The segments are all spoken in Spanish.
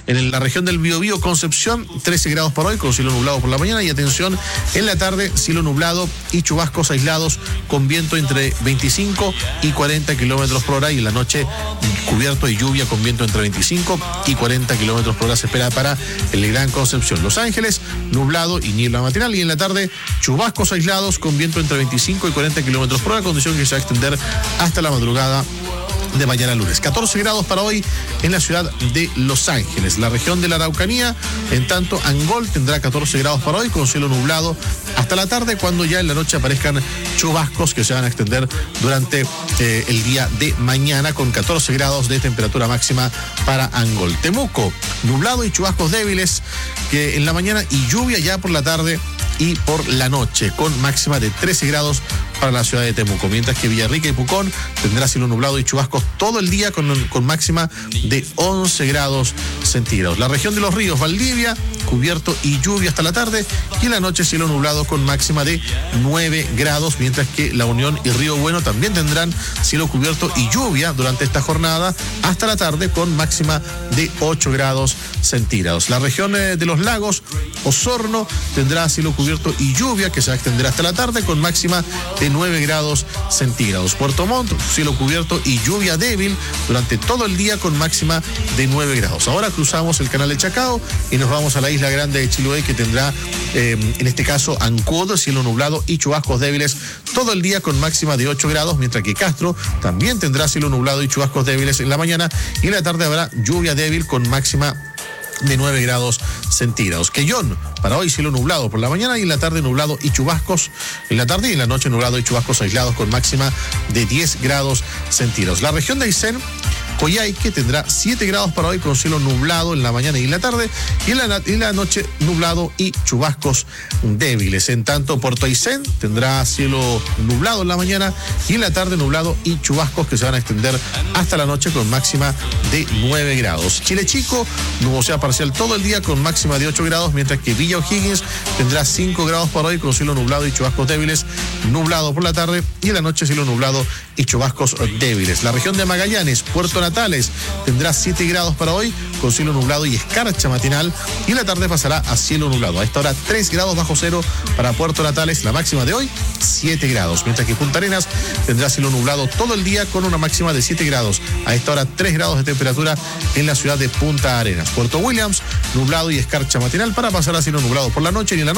En la región del Biobío, Concepción, 13 grados para hoy, con cielo nublado por la mañana. Y atención, en la tarde, cielo nublado y chubascos aislados con viento entre 25 y 40 kilómetros por hora. Y en la noche, cubierto y lluvia con viento entre 25 y 40 kilómetros por hora se espera para el Gran Concepción. Los Ángeles, nublado y niebla matinal. Y en la tarde, chubascos aislados con viento entre 25 y 40 kilómetros por hora, condición que se va a extender hasta la madrugada de mañana lunes. 14 grados para hoy en la ciudad de Los Ángeles. La región de la Araucanía, en tanto, Angol tendrá 14 grados para hoy con cielo nublado hasta la tarde, cuando ya en la noche aparezcan chubascos que se van a extender durante el día de mañana, con 14 grados de temperatura máxima para Angol. Temuco, nublado y chubascos débiles que en la mañana y lluvia ya por la tarde y por la noche, con máxima de 13 grados para la ciudad de Temuco, mientras que Villarrica y Pucón tendrá cielo nublado y chubascos todo el día con máxima de 11 grados centígrados. La región de los ríos, Valdivia, cubierto y lluvia hasta la tarde, y en la noche cielo nublado con máxima de 9 grados, mientras que La Unión y Río Bueno también tendrán cielo cubierto y lluvia durante esta jornada hasta la tarde, con máxima de 8 grados centígrados. La región de los lagos, Osorno, tendrá cielo cubierto y lluvia que se va a extender hasta la tarde, con máxima de 9 grados centígrados. Puerto Montt, cielo cubierto y lluvia débil durante todo el día, con máxima de 9 grados. Ahora cruzamos el canal de Chacao y nos vamos a la isla grande de Chiloé, que tendrá en este caso Ancud, cielo nublado y chubascos débiles todo el día, con máxima de 8 grados, mientras que Castro también tendrá cielo nublado y chubascos débiles en la mañana, y en la tarde habrá lluvia débil con máxima de 9 grados centígrados. Quellón, para hoy cielo nublado por la mañana, y en la tarde nublado y chubascos en la tarde, y en la noche nublado y chubascos aislados con máxima de 10 grados centígrados. La región de Aysén, Coyhaique, tendrá 7 grados para hoy con cielo nublado en la mañana y en la tarde, y en la noche nublado y chubascos débiles. En tanto, Puerto Aysén tendrá cielo nublado en la mañana y en la tarde nublado y chubascos que se van a extender hasta la noche, con máxima de 9 grados. Chile Chico, nubosidad parcial todo el día con máxima de 8 grados, mientras que Villa O'Higgins tendrá 5 grados para hoy con cielo nublado y chubascos débiles, nublado por la tarde, y en la noche cielo nublado y chubascos débiles. La región de Magallanes, Puerto Natales, tendrá 7 grados para hoy con cielo nublado y escarcha matinal, y la tarde pasará a cielo nublado. A esta hora 3 grados bajo cero para Puerto Natales, la máxima de hoy 7 grados, mientras que Punta Arenas tendrá cielo nublado todo el día con una máxima de 7 grados. A esta hora 3 grados de temperatura en la ciudad de Punta Arenas. Puerto Williams, nublado y escarcha matinal para pasar a cielo nublado por la noche, y en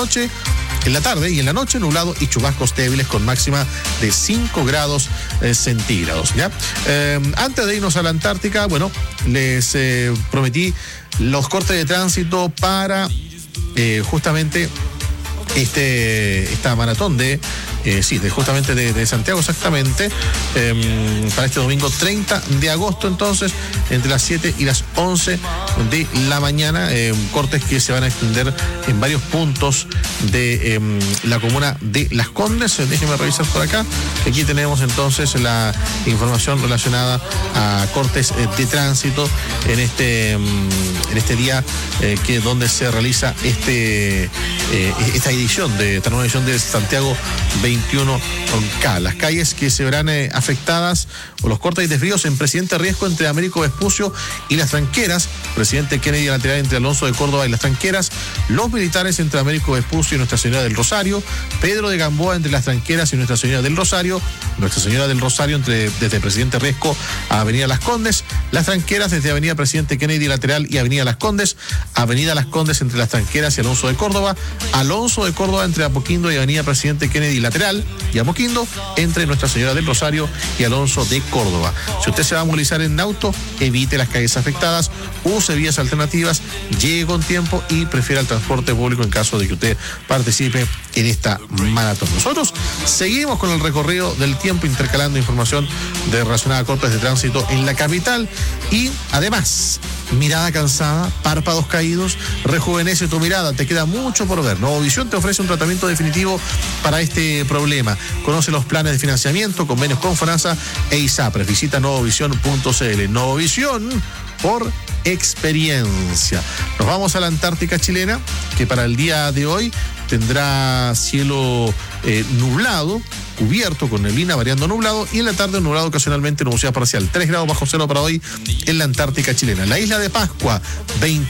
la tarde y en la noche nublado y chubascos débiles con máxima de 5 grados centígrados. ¿Ya? Antes de irnos a la Antártica, bueno, les prometí los cortes de tránsito para justamente esta maratón de Santiago, exactamente, para este domingo 30 de agosto, entonces, entre las 7 y las 11 de la mañana, cortes que se van a extender en varios puntos de la comuna de Las Condes. Déjenme revisar por acá. Aquí tenemos entonces la información relacionada a cortes de tránsito en este día donde se realiza esta edición esta nueva edición de Santiago 21K. Las calles que se verán afectadas por los cortes y desvíos en Presidente Riesco entre Américo Vespucio y Las Tranqueras, Presidente Kennedy lateral entre Alonso de Córdoba y Las Tranqueras, Los Militares entre Américo Vespucio y Nuestra Señora del Rosario, Pedro de Gamboa entre Las Tranqueras y Nuestra Señora del Rosario, Nuestra Señora del Rosario desde Presidente Riesco a Avenida Las Condes, Las Tranqueras desde Avenida Presidente Kennedy lateral y Avenida Las Condes, Avenida Las Condes entre Las Tranqueras y Alonso de Córdoba, Alonso de Córdoba entre Apoquindo y Avenida Presidente Kennedy lateral y Apoquindo entre Nuestra Señora del Rosario y Alonso de Córdoba. Si usted se va a movilizar en auto, evite las calles afectadas, use vías alternativas, llegue con tiempo y prefiera el transporte público en caso de que usted participe en esta maratón. Nosotros seguimos con el recorrido del tiempo, intercalando información relacionada a cortes de tránsito en la capital, y además, mirada cansada, párpados caídos, rejuvenece tu mirada, te queda mucho por ver. Novovisión te ofrece un tratamiento definitivo para este problema. Conoce los planes de financiamiento, convenios con FONASA e ISAPRES. Visita novovisión.cl. Novovisión por experiencia. Nos vamos a la Antártica chilena, que para el día de hoy tendrá cielo nublado, cubierto con neblina variando nublado, y en la tarde nublado ocasionalmente, nubosidad parcial. 3 grados bajo cero para hoy en la Antártica chilena. La isla de Pascua, 20